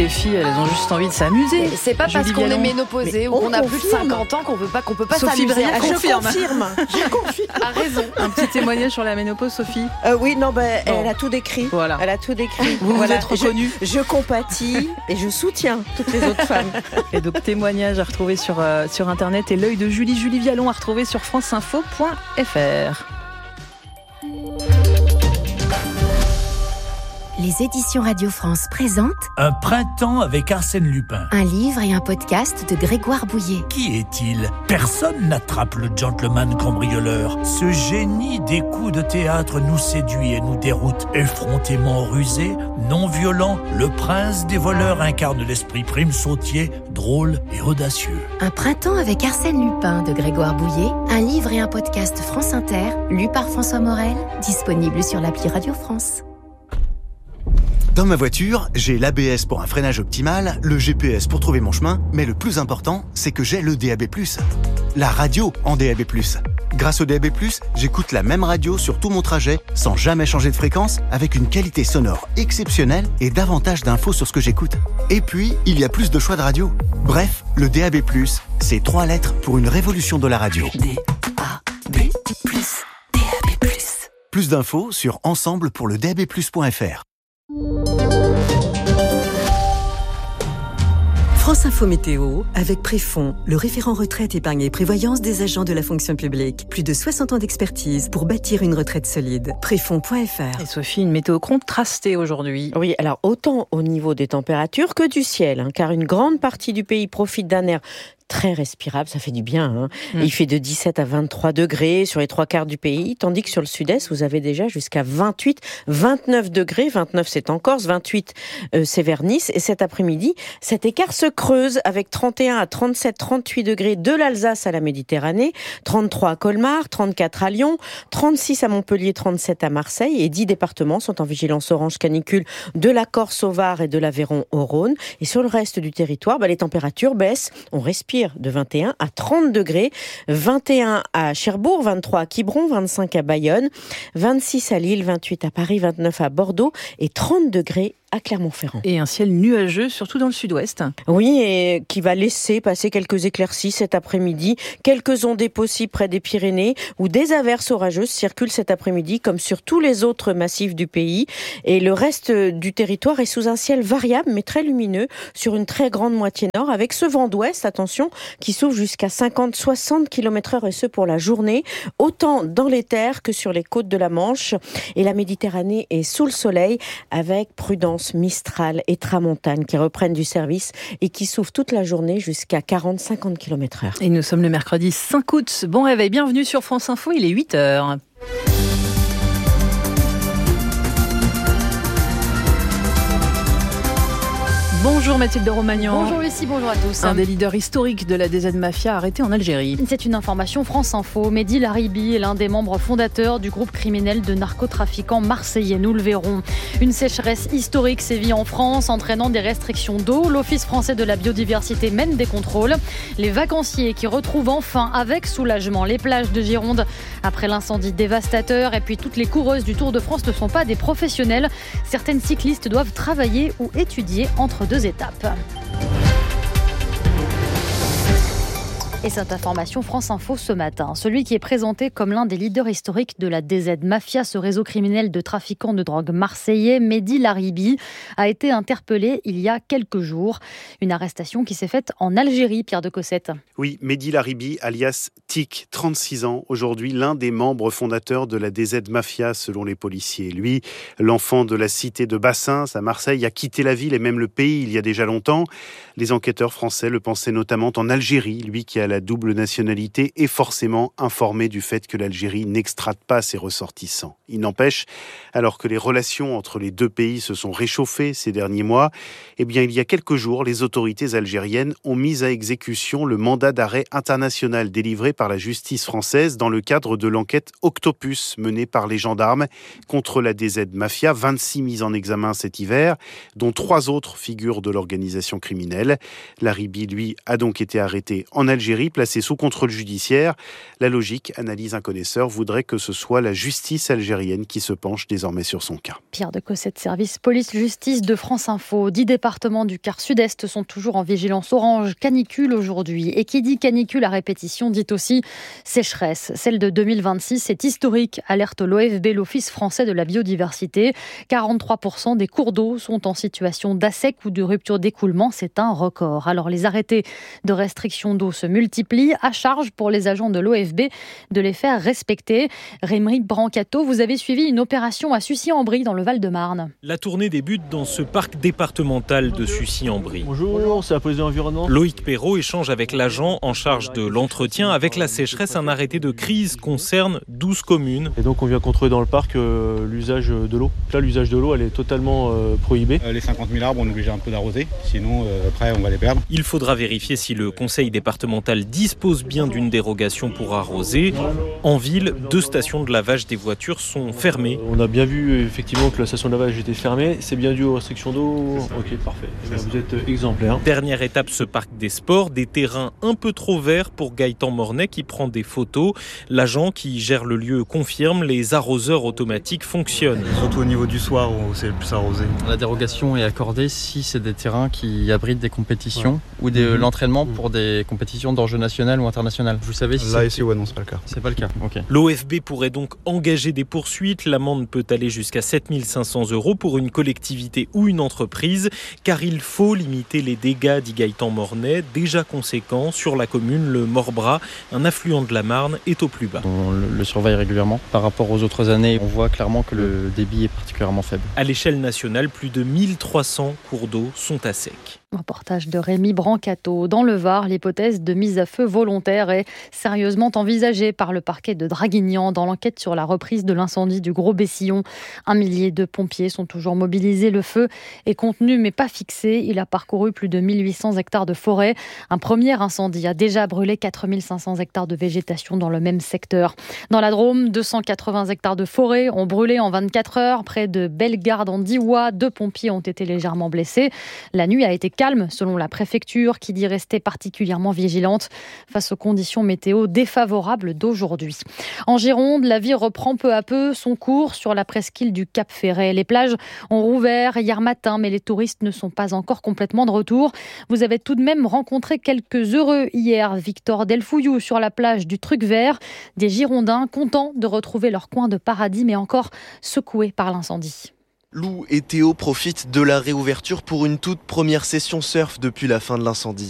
les filles, elles ont juste envie de s'amuser. Mais c'est pas parce qu'on est ménopausé ou qu'on a plus de 50 ans qu'on peut pas Sophie s'amuser. Bria confirme. Je confirme. A raison. Un petit témoignage sur la ménopause, Sophie. Oui, non, elle a tout décrit. Voilà. Elle a tout décrit. Vous êtes reconnue. Je compatis et je soutiens toutes les autres femmes. Et donc témoignage à retrouver sur internet et l'œil de Julie Vialon à retrouver sur franceinfo.fr. Les éditions Radio France présentent Un printemps avec Arsène Lupin. un livre et un podcast de Grégoire Bouillet. Qui est-il ? Personne n'attrape le gentleman cambrioleur. Ce génie des coups de théâtre nous séduit et nous déroute. Effrontément rusé, non violent, le prince des voleurs incarne l'esprit prime sautier, drôle et audacieux. Un printemps avec Arsène Lupin de Grégoire Bouillet, un livre et un podcast France Inter, lu par François Morel, disponible sur l'appli Radio France. Dans ma voiture, j'ai l'ABS pour un freinage optimal, le GPS pour trouver mon chemin, mais le plus important, c'est que j'ai le DAB+. La radio en DAB+. Grâce au DAB+, j'écoute la même radio sur tout mon trajet, sans jamais changer de fréquence, avec une qualité sonore exceptionnelle et davantage d'infos sur ce que j'écoute. Et puis, il y a plus de choix de radio. Bref, le DAB+, c'est 3 lettres pour une révolution de la radio. DAB+, DAB+. Plus d'infos sur ensemble-pour-le-DAB+.fr. France Info Météo, avec Préfond, le référent retraite, épargne et prévoyance des agents de la fonction publique. Plus de 60 ans d'expertise pour bâtir une retraite solide. Préfond.fr. Et Sophie, une météo contrastée aujourd'hui. Oui, alors autant au niveau des températures que du ciel, car une grande partie du pays profite d'un air très respirable, ça fait du bien. Il fait de 17 à 23 degrés sur les 3/4 du pays, tandis que sur le sud-est, vous avez déjà jusqu'à 28, 29 degrés. 29, c'est en Corse, 28, c'est vers Nice. Et cet après-midi, cet écart se creuse avec 31 à 37, 38 degrés de l'Alsace à la Méditerranée, 33 à Colmar, 34 à Lyon, 36 à Montpellier, 37 à Marseille. Et 10 départements sont en vigilance orange canicule de la Corse au Var et de l'Aveyron au Rhône. Et sur le reste du territoire, les températures baissent. On respire de 21 à 30 degrés, 21 à Cherbourg, 23 à Quiberon, 25 à Bayonne, 26 à Lille, 28 à Paris, 29 à Bordeaux et 30 degrés à Clermont-Ferrand. Et un ciel nuageux, surtout dans le sud-ouest. Oui, et qui va laisser passer quelques éclaircies cet après-midi, quelques ondées possibles près des Pyrénées, où des averses orageuses circulent cet après-midi, comme sur tous les autres massifs du pays. Et le reste du territoire est sous un ciel variable, mais très lumineux, sur une très grande moitié nord, avec ce vent d'ouest, attention, qui souffle jusqu'à 50-60 km/h, et ce pour la journée, autant dans les terres que sur les côtes de la Manche. Et la Méditerranée est sous le soleil, avec prudence, Mistral et Tramontane qui reprennent du service et qui soufflent toute la journée jusqu'à 40-50 km/h. Et nous sommes le mercredi 5 août. Bon réveil, bienvenue sur France Info, il est 8h. Bonjour Mathilde Romagnan. Bonjour Lucie, bonjour à tous. Un des leaders historiques de la DZ Mafia arrêté en Algérie. C'est une information France Info. Mehdi Laribi est l'un des membres fondateurs du groupe criminel de narcotrafiquants marseillais. Nous le verrons. Une sécheresse historique sévit en France, entraînant des restrictions d'eau. L'Office français de la biodiversité mène des contrôles. Les vacanciers qui retrouvent enfin avec soulagement les plages de Gironde après l'incendie dévastateur. Et puis toutes les coureuses du Tour de France ne sont pas des professionnels. Certaines cyclistes doivent travailler ou étudier entre deux étapes. Et cette information France Info ce matin. Celui qui est présenté comme l'un des leaders historiques de la DZ Mafia, ce réseau criminel de trafiquants de drogue marseillais, Mehdi Laribi, a été interpellé il y a quelques jours. Une arrestation qui s'est faite en Algérie, Pierre de Cossette. Oui, Mehdi Laribi, alias Tic, 36 ans, aujourd'hui l'un des membres fondateurs de la DZ Mafia selon les policiers. Lui, l'enfant de la cité de Bassins à Marseille, a quitté la ville et même le pays il y a déjà longtemps. Les enquêteurs français le pensaient notamment en Algérie, lui qui a la double nationalité est forcément informé du fait que l'Algérie n'extrade pas ses ressortissants. Il n'empêche, alors que les relations entre les deux pays se sont réchauffées ces derniers mois, il y a quelques jours, les autorités algériennes ont mis à exécution le mandat d'arrêt international délivré par la justice française dans le cadre de l'enquête Octopus menée par les gendarmes contre la DZ Mafia. 26 mises en examen cet hiver, dont 3 autres figures de l'organisation criminelle. Laribi, lui, a donc été arrêté en Algérie l'Algérie, placé sous contrôle judiciaire. La logique, analyse un connaisseur, voudrait que ce soit la justice algérienne qui se penche désormais sur son cas. Pierre de Cossette, service police-justice de France Info. 10 départements du quart sud-est sont toujours en vigilance orange canicule aujourd'hui. Et qui dit canicule à répétition dit aussi sécheresse. Celle de 2026 est historique, alerte l'OFB, l'Office français de la biodiversité. 43% des cours d'eau sont en situation d'assec ou de rupture d'écoulement. C'est un record. Alors les arrêtés de restriction d'eau se multiplient. À charge pour les agents de l'OFB de les faire respecter. Rémi Brancato, vous avez suivi une opération à Sucy-en-Brie dans le Val-de-Marne. La tournée débute dans ce parc départemental de Sucy-en-Brie. Bonjour, c'est la police de l'environnement. Loïc Perrault échange avec l'agent en charge de l'entretien. Avec la sécheresse, un arrêté de crise concerne 12 communes. Et donc on vient contrôler dans le parc l'usage de l'eau. Là, l'usage de l'eau, elle est totalement prohibée. Les 50 000 arbres, on est obligé un peu d'arroser, sinon après on va les perdre. Il faudra vérifier si le conseil départemental dispose bien d'une dérogation pour arroser. En ville, 2 stations de lavage des voitures sont fermées. On a bien vu effectivement que la station de lavage était fermée. C'est bien dû aux restrictions d'eau. Ok, parfait. Vous êtes exemplaire. Dernière étape, ce parc des sports, des terrains un peu trop verts pour Gaëtan Mornay qui prend des photos. L'agent qui gère le lieu confirme, les arroseurs automatiques fonctionnent. Surtout au niveau du soir où c'est le plus arrosé. La dérogation est accordée si c'est des terrains qui abritent des compétitions ou l'entraînement pour des compétitions d'enjeu national ou international. Vous savez si là ici ouais non c'est pas le cas. C'est pas le cas. Ok. L'OFB pourrait donc engager des poursuites. L'amende peut aller jusqu'à 7 500 € pour une collectivité ou une entreprise, car il faut limiter les dégâts, dit Gaëtan Mornay, déjà conséquents sur la commune. Le Morbras, un affluent de la Marne, est au plus bas. On le surveille régulièrement. Par rapport aux autres années, on voit clairement que le débit est particulièrement faible. À l'échelle nationale, plus de 1300 cours d'eau sont à sec. Reportage de Rémi Brancato. Dans le Var, l'hypothèse de mise à feu volontaire est sérieusement envisagée par le parquet de Draguignan dans l'enquête sur la reprise de l'incendie du Gros Bessillon. 1 millier de pompiers sont toujours mobilisés. Le feu est contenu mais pas fixé. Il a parcouru plus de 1800 hectares de forêt. Un premier incendie a déjà brûlé 4500 hectares de végétation dans le même secteur. Dans la Drôme, 280 hectares de forêt ont brûlé en 24 heures. Près de Bellegarde en Diois, 2 pompiers ont été légèrement blessés. La nuit a été calme selon la préfecture qui dit rester particulièrement vigilante face aux conditions météo défavorables d'aujourd'hui. En Gironde, la vie reprend peu à peu son cours sur la presqu'île du Cap Ferret. Les plages ont rouvert hier matin, mais les touristes ne sont pas encore complètement de retour. Vous avez tout de même rencontré quelques heureux hier. Victor Delfouillou sur la plage du Truc Vert. Des Girondins contents de retrouver leur coin de paradis, mais encore secoués par l'incendie. Lou et Théo profitent de la réouverture pour une toute première session surf depuis la fin de l'incendie.